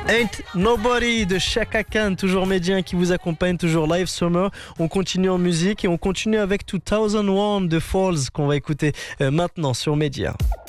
Ain't Nobody de Chaka Khan, toujours médien qui vous accompagne, toujours live summer. On continue en musique et on continue avec 2001 de Falls qu'on va écouter maintenant sur Média.